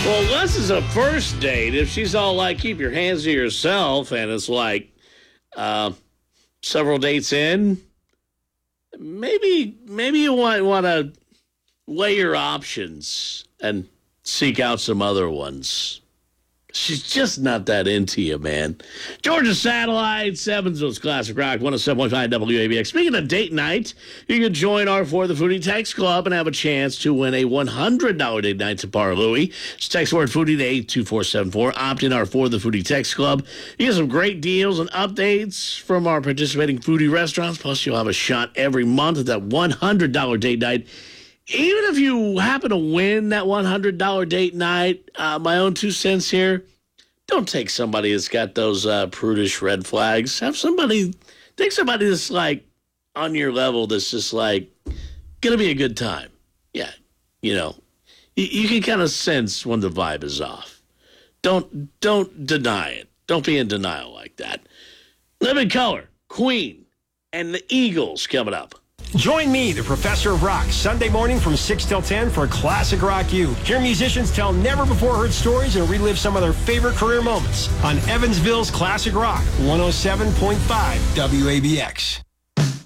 Well, unless it's a first date, if she's all like, keep your hands to yourself, and it's like several dates in, maybe you want to weigh your options and seek out some other ones. She's just not that into you, man. Georgia Satellite, Evansville's Classic Rock, 107.5 WABX. Speaking of date night, you can join our For the Foodie Text Club and have a chance to win a $100 date night to Bar Louie. Just text word foodie to 82474. Opt in our For the Foodie Text Club. You get some great deals and updates from our participating foodie restaurants. Plus, you'll have a shot every month at that $100 date night. Even if you happen to win that $100 date night, my own 2 cents here, don't take somebody that's got those prudish red flags. Take somebody that's like on your level that's just like going to be a good time. Yeah, you can kind of sense when the vibe is off. Don't deny it. Don't be in denial like that. Living Color, Queen, and the Eagles coming up. Join me, the Professor of Rock, Sunday morning from 6 till 10 for Classic Rock U. Hear musicians tell never-before-heard stories and relive some of their favorite career moments on Evansville's Classic Rock, 107.5 WABX.